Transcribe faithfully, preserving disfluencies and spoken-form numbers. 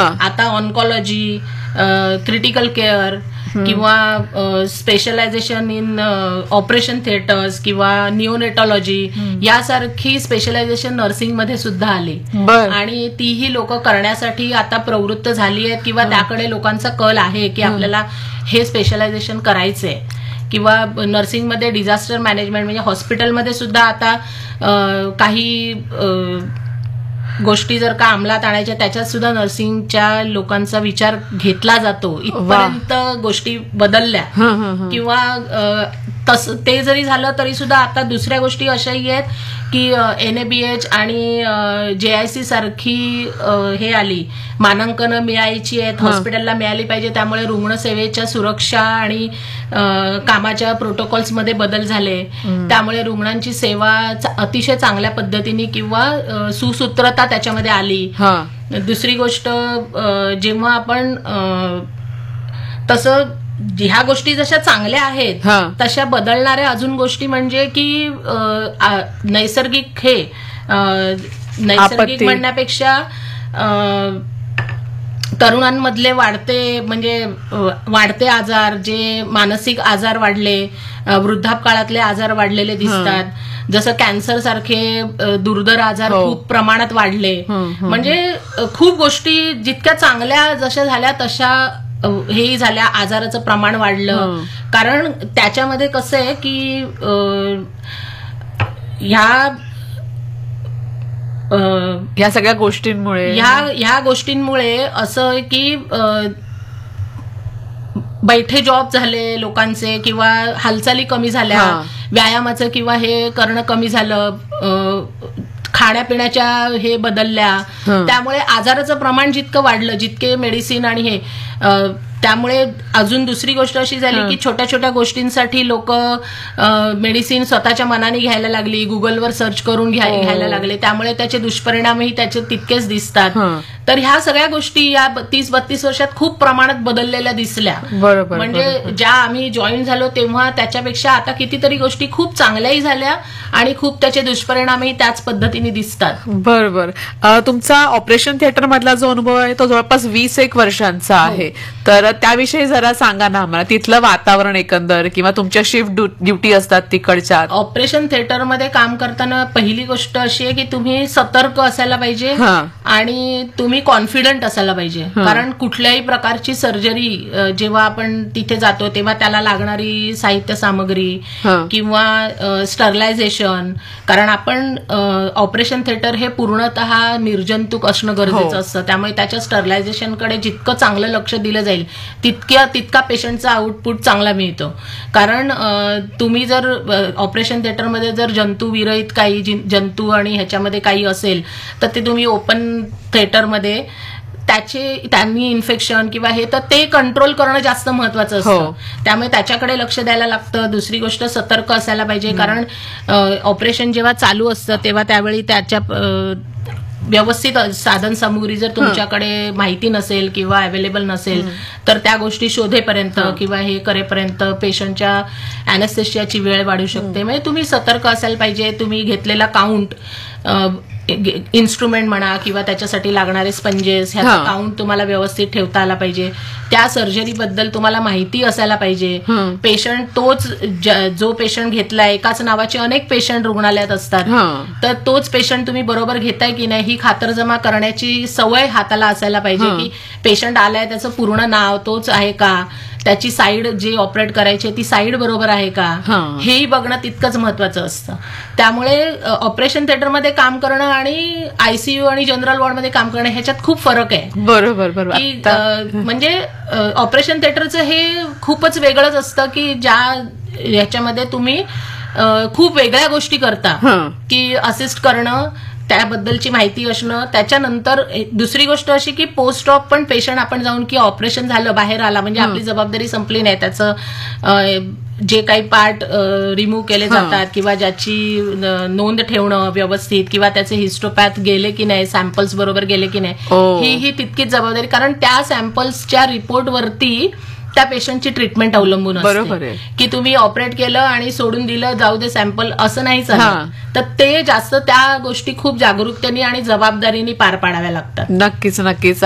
आता oncology, critical care किंवा specialisation in operation theatres किंवा निओनेटॉलॉजी यासारखी स्पेशलायझेशन नर्सिंग मध्ये सुद्धा आली आणि तीही लोक करण्यासाठी आता प्रवृत्त झाली आहेत किंवा त्याकडे लोकांचा कल आहे की आपल्याला हे स्पेशलायझेशन करायचंय. किंवा नर्सिंगमध्ये डिझास्टर मॅनेजमेंट म्हणजे हॉस्पिटलमध्ये सुद्धा आता काही गोष्टी जर का अंमलात आणायच्या त्याच्यात सुद्धा नर्सिंगच्या लोकांचा विचार घेतला जातो. इथपर्यंत गोष्टी बदलल्या किंवा तस ते जरी झालं तरी सुद्धा आता दुसऱ्या गोष्टी अशाही आहेत की एनएबीएच आणि जेआयसी सारखी हे आली, मानांकनं मिळायची आहेत, हॉस्पिटलला मिळाली पाहिजे. त्यामुळे रुग्णसेवेच्या सुरक्षा आणि कामाच्या प्रोटोकॉल्समध्ये बदल झाले. त्यामुळे रुग्णांची सेवा अतिशय चांगल्या पद्धतीने किंवा सुसूत्रता त्याच्यामध्ये आली. दुसरी गोष्ट, जेव्हा आपण तसं ह्या गोष्टी जशा चांगल्या आहेत तशा बदलणाऱ्या अजून गोष्टी म्हणजे की नैसर्गिक हे नैसर्गिक म्हणण्यापेक्षा तरुणांमधले वाढते म्हणजे वाढते आजार, जे मानसिक आजार वाढले, वृद्धापकाळातले आजार वाढलेले दिसतात. जसं कॅन्सर सारखे दुर्धर आजार खूप प्रमाणात वाढले. म्हणजे खूप गोष्टी जितक्या चांगल्या जशा झाल्या तशा हेही झाल्या, आजाराचं प्रमाण वाढलं. कारण त्याच्यामध्ये कसं आहे की ह्या ह्या सगळ्या गोष्टींमुळे ह्या ह्या गोष्टींमुळे असं की बैठे जॉब झाले लोकांचे किंवा हालचाली कमी झाल्या, व्यायामाचं किंवा हे करणं कमी झालं, खाण्यापिण्याच्या हे बदलल्या. त्यामुळे आजाराचं प्रमाण जितकं वाढलं, जितके मेडिसिन आणि हे, त्यामुळे अजून दुसरी गोष्ट अशी झाली की छोट्या छोट्या गोष्टींसाठी लोक मेडिसिन स्वतःच्या मनाने घ्यायला लागली, गुगलवर सर्च करून घ्यायला लागले. त्यामुळे त्याचे दुष्परिणामही त्याचे तितकेच दिसतात. तर ह्या सगळ्या गोष्टी या तीस बत्तीस वर्षात खूप प्रमाणात बदललेल्या दिसल्या. बरोबर. म्हणजे ज्या आम्ही जॉईन झालो तेव्हा त्याच्यापेक्षा आता कितीतरी गोष्टी खूप चांगल्याही झाल्या आणि खूप त्याचे दुष्परिणामही त्याच पद्धतीने दिसतात. बरोबर. तुमचा ऑपरेशन थिएटर मधला जो अनुभव आहे तो जवळपास वीस एक वर्षांचा आहे. तर त्याविषयी जरा सांगा ना आम्हाला, तिथलं वातावरण एकंदर किंवा तुमच्या शिफ्ट ड्युटी असतात तिकडच्या. ऑपरेशन थिएटरमध्ये काम करताना पहिली गोष्ट अशी आहे की तुम्ही सतर्क असायला पाहिजे आणि तुम्ही कॉन्फिडंट असायला पाहिजे. कारण कुठल्याही प्रकारची सर्जरी जेव्हा आपण तिथे जातो तेव्हा त्याला लागणारी साहित्य सामग्री किंवा स्टरलायझेशन, कारण आपण ऑपरेशन थिएटर हे पूर्णतः निर्जंतुक असणं गरजेचं असतं. त्यामुळे त्याच्या स्टरलायझेशनकडे जितकं चांगलं लक्ष दिलं जाईल तितक्या तितका पेशंटचा आउटपुट चांगला मिळतो. कारण तुम्ही जर ऑपरेशन थिएटरमध्ये जर जंतू विरहित काही जंतू आणि ह्याच्यामध्ये काही असेल तर ते तुम्ही ओपन थिएटरमध्ये त्याचे त्यांनी इन्फेक्शन किंवा हे तर ते कंट्रोल करणं जास्त महत्वाचं असतं. त्यामुळे त्याच्याकडे लक्ष द्यायला लागतं. दुसरी गोष्ट सतर्क असायला पाहिजे. कारण ऑपरेशन जेव्हा चालू असतं तेव्हा त्यावेळी त्याच्या व्यवस्थित साधन सामुग्री जर तुमच्याकडे माहिती नसेल किंवा अवेलेबल नसेल तर त्या गोष्टी शोधेपर्यंत किंवा हे करेपर्यंत पेशंटच्या अॅनेस्थेशियाची वेळ वाढू शकते. म्हणजे तुम्ही सतर्क असायला पाहिजे. तुम्ही घेतलेला काउंट, इन्स्ट्रुमेंट म्हणा किंवा त्याच्यासाठी लागणारे स्पंजेस, ह्याचा काउंट तुम्हाला व्यवस्थित ठेवता आला पाहिजे. त्या सर्जरीबद्दल तुम्हाला माहिती असायला पाहिजे. पेशंट तोच जो पेशंट घेतलाय, एकाच नावाचे अनेक पेशंट रुग्णालयात असतात, तर तोच पेशंट तुम्ही बरोबर घेताय की नाही ही खातरजमा करण्याची सवय हाताला असायला पाहिजे. की पेशंट आलाय त्याचं पूर्ण नाव तोच आहे का, त्याची साईड जी ऑपरेट करायची ती साईड बरोबर आहे का, हेही बघणं तितकंच महत्वाचं असतं. त्यामुळे ऑपरेशन थिएटरमध्ये काम करणं आणि आयसीयू आणि जनरल वॉर्डमध्ये काम करणं ह्याच्यात खूप फरक आहे. बरोबर बरोबर. म्हणजे ऑपरेशन थिएटरचं हे खूपच वेगळंच असतं की ज्या ह्याच्यामध्ये तुम्ही खूप वेगळ्या गोष्टी करता, की असिस्ट करणं, त्याबद्दलची माहिती असणं. त्याच्यानंतर दुसरी गोष्ट अशी की पोस्ट ऑप पण पेशंट आपण जाऊन की ऑपरेशन झालं बाहेर आला म्हणजे आपली जबाबदारी संपली नाही. त्याचं जे काही पार्ट रिमूव्ह केले जातात किंवा ज्याची नोंद ठेवणं व्यवस्थित किंवा त्याचे हिस्टोपॅथ गेले की नाही, सॅम्पल्स बरोबर गेले की नाही, ही ही तितकीच जबाबदारी. कारण त्या सॅम्पल्सच्या रिपोर्टवरती त्या पेशंटची ट्रीटमेंट अवलंबून असते. की तुम्ही ऑपरेट केलं आणि सोडून दिलं जाऊ दे सॅम्पल असं नाही चालत. तर ते जास्त त्या गोष्टी खूप जागरूकतेने आणि जबाबदारीने पार पाडाव्या लागतात. नक्कीच नक्कीच.